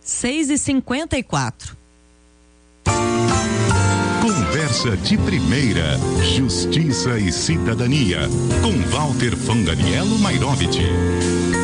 6h54. Conversa de primeira, Justiça e Cidadania, com Walter Fanganiello Mairovich.